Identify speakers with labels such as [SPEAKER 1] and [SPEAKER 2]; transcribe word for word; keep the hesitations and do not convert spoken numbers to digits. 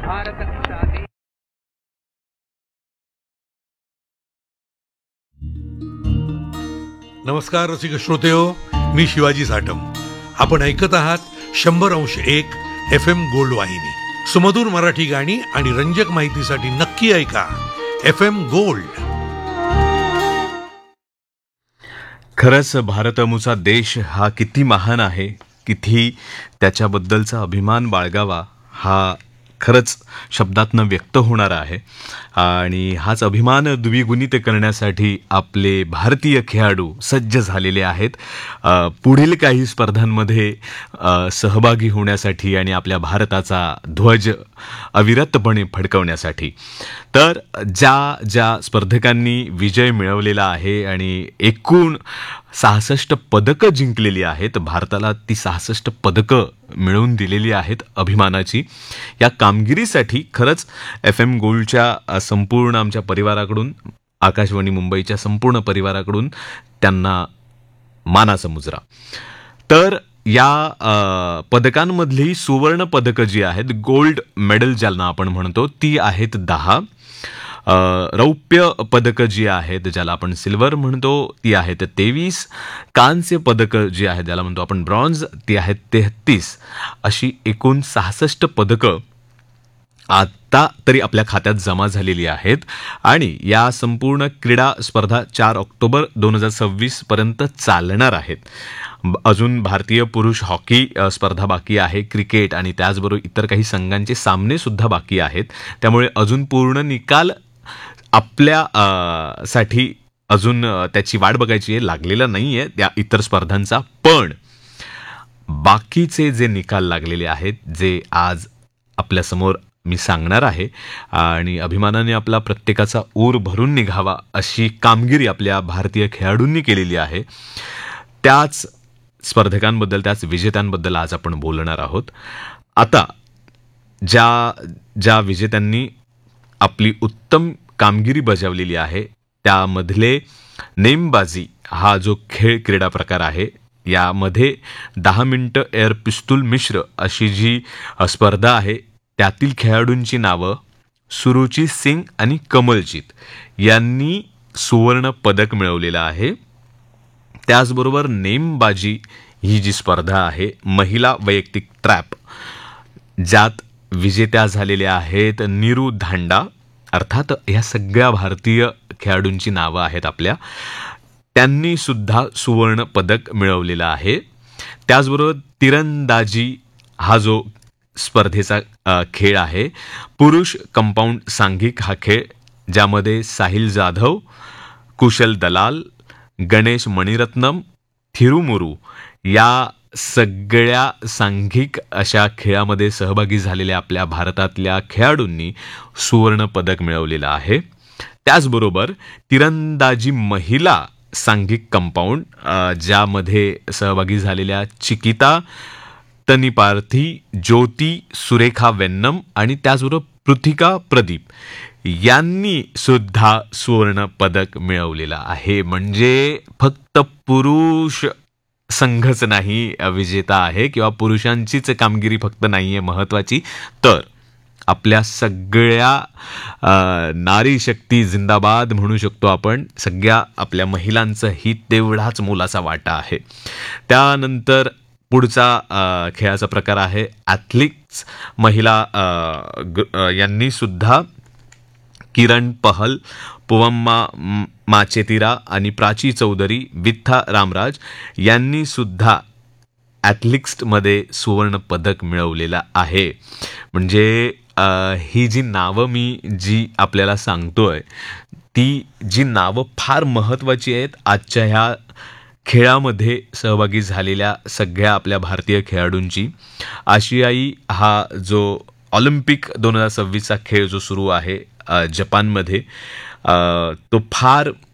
[SPEAKER 1] भारत आदि
[SPEAKER 2] नमस्कार रसिक श्रोतेहो, मी शिवाजी साठम. आपण ऐकत आहात शंभर अंश एक एफ एम गोल्ड वाहिनी. सुमधूर मराठी गाणी आणि रंजक माहितीसाठी नक्की ऐका एफ एम गोल्ड.
[SPEAKER 3] खरंच भारतमुचा देश हा किती महान आहे, किती त्याच्याबद्दलचा अभिमान बाळगावा हा खरंच शब्दातनं व्यक्त होणारा आहे. आणि हाच अभिमान द्विगुणित करण्यासाठी आपले भारतीय खेळाडू सज्ज झालेले आहेत पुढील काही स्पर्धांमध्ये सहभागी होण्यासाठी आणि आपल्या भारताचा ध्वज अविरतपणे फडकवण्यासाठी. तर ज्या ज्या स्पर्धकांनी विजय मिळवलेला आहे आणि एकूण सहासष्ट पदकं जिंकलेली आहेत, भारताला ती सहासष्ट पदकं मिळवून दिलेली आहेत अभिमानाची, या कामगिरीसाठी खरंच एफ एम गोल्डच्या संपूर्ण आमच्या परिवाराकडून, आकाशवाणी मुंबईच्या संपूर्ण परिवाराकडून त्यांना मानाचा मुजरा. तर या पदकांमधली सुवर्ण पदकं जी आहेत, गोल्ड मेडल ज्यांना आपण म्हणतो, ती आहेत दहा. रौप्य पदकं जी आहेत, ज्याला आपण सिल्वर म्हणतो, ती आहेत तेवीस. कांस्य पदकं जी आहेत, ज्याला म्हणतो आपण ब्रॉन्झ, ती आहेत तेहतीस. अशी एकूण सहासष्ट पदकं आता तरी आपल्या खात्यात जमा झालेली आहेत. आणि या संपूर्ण क्रीडा स्पर्धा चार ऑक्टोबर दोन हजार सव्वीस पर्यंत चालणार आहेत. अजून भारतीय पुरुष हॉकी स्पर्धा बाकी आहे, क्रिकेट आणि त्याचबरोबर इतर काही संघांचे सामने सुद्धा बाकी आहेत. त्यामुळे अजून पूर्ण निकाल आपल्या साठी अजून त्याची वाट बघायची आहे, लागलेला नाही आहे त्या इतर स्पर्धांचा. पण बाकीचे जे निकाल लागलेले आहेत, जे आज आपल्यासमोर मी सांगणार आहे, आणि अभिमानाने आपला प्रत्येकाचा ऊर भरून निघावा अशी कामगिरी आपल्या भारतीय खेळाडूंनी केलेली आहे, त्याच स्पर्धकांबद्दल, त्याच विजेत्यांबद्दल आज आपण बोलणार आहोत. आता ज्या ज्या विजेत्यांनी आपली उत्तम कामगिरी बजावलेली आहे, त्यामधले नेमबाजी हा जो खेळ क्रीडा प्रकार आहे, यामध्ये दहा मिनिटं एअर पिस्तूल मिश्र अशी जी स्पर्धा आहे, त्यातील खेळाडूंची नावं सुरुची सिंग आणि कमलजीत यांनी सुवर्ण पदक मिळवलेलं आहे. त्याचबरोबर नेमबाजी ही जी स्पर्धा आहे, महिला वैयक्तिक ट्रॅप, ज्यात विजेत्या झालेल्या आहेत नीरू धांडा. अर्थात ह्या सगळ्या भारतीय खेळाडूंची नावं आहेत आपल्या, त्यांनी सुद्धा सुवर्ण पदक मिळवलेला आहे. त्याचबरोबर तिरंदाजी हा जो स्पर्धेचा खेळ आहे, पुरुष कंपाऊंड सांघिक हा खेळ, ज्यामध्ये साहिल जाधव, कुशल दलाल, गणेश मणिरत्नम, थिरुमुरू या सगळ्या सांघिक अशा खेळामध्ये सहभागी झालेल्या आपल्या भारतातल्या खेळाडूंनी सुवर्ण पदक मिळवलेलं आहे. त्याचबरोबर तिरंदाजी महिला सांघिक कंपाऊंड, ज्यामध्ये सहभागी झालेल्या चिकिता तनिपार्थी, ज्योती सुरेखा वेन्नम आणि त्याचबरोबर पृथिका प्रदीप यांनी सुद्धा सुवर्ण पदक मिळवलेलं आहे. म्हणजे फक्त पुरुष संघच नाही विजेता आहे, किंवा पुरुषांचीच कामगिरी फक्त नाही आहे महत्त्वाची, तर आपल्या सगळ्या नारी शक्ती जिंदाबाद म्हणू शकतो आपण, सगळ्या आपल्या महिलांचाही तेवढाच मोलाचा वाटा आहे. त्यानंतर पुढचा खेळाचा प्रकार आहे ॲथलिक्स. महिला यांनी सुद्धा किरण पहल, पुवम्मा माचेतिरा आणि प्राची चौधरी, विथा रामराज यांनी सुद्धा ॲथलिक्समध्ये सुवर्ण पदक मिळवलेलं आहे. म्हणजे ही जी नावं मी जी आपल्याला सांगतोय, ती जी नावं फार महत्त्वाची आहेत आजच्या ह्या खेळामध्ये सहभागी झालेल्या सगळ्या आपल्या भारतीय खेळाडूंची. आशियाई हा जो ऑलिम्पिक दोन हजार सव्वीसचा खेळ जो सुरू आहे जपानमध्ये, तो फार